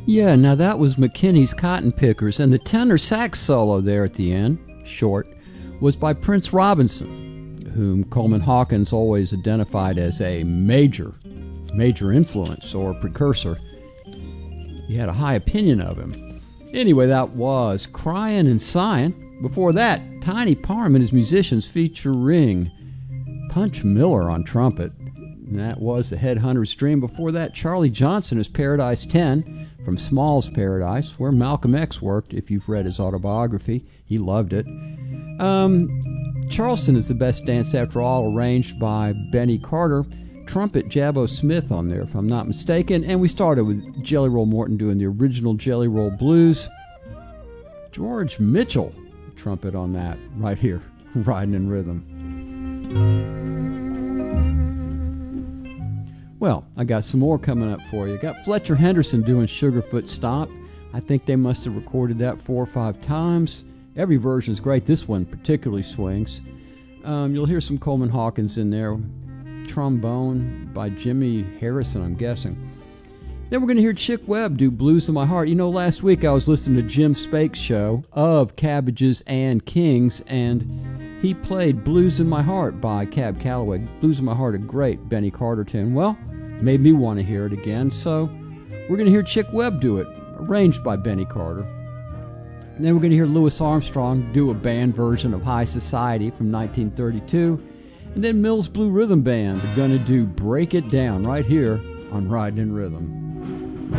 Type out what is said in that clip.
Yeah, now that was McKinney's Cotton Pickers, and the tenor sax solo there at the end, short, was by Prince Robinson, whom Coleman Hawkins always identified as a major influence or precursor. He had a high opinion of him. Anyway, that was Cryin' and Sighin'. Before that, Tiny Parham and his musicians featuring Punch Miller on trumpet. And that was the Headhunters' Dream. Before that, Charlie Johnson is Paradise 10 from Small's Paradise, where Malcolm X worked. If you've read his autobiography, he loved it. Charleston is the Best Dance After All, arranged by Benny Carter. Trumpet, Jabbo Smith on there, if I'm not mistaken. And we started with Jelly Roll Morton doing the original Jelly Roll Blues. George Mitchell, trumpet on that, right here, Riding in Rhythm. Well, I got some more coming up for you. Got Fletcher Henderson doing Sugarfoot Stomp. I think they must have recorded that 4 or 5 times. Every version is great. This one particularly swings. You'll hear some Coleman Hawkins in there. Trombone by Jimmy Harrison, I'm guessing. Then we're going to hear Chick Webb do Blues in My Heart. You know, last week I was listening to Jim Spake's show of Cabbages and Kings, and he played Blues in My Heart by Cab Calloway. Blues in My Heart, a great Benny Carter tune. Well, made me want to hear it again, so we're going to hear Chick Webb do it, arranged by Benny Carter. And then we're going to hear Louis Armstrong do a band version of High Society from 1932. And then Mills Blue Rhythm Band are going to do Break It Down right here on Riding in Rhythm.